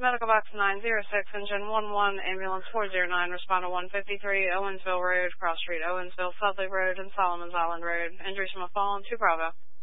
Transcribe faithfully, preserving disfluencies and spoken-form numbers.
Medical Box nine zero six, Engine one one, Ambulance four zero nine, respond to one fifty-three, Owensville Road, Cross Street, Owensville, Sudley Road, and Solomon's Island Road. Injuries from a fall, two Bravo.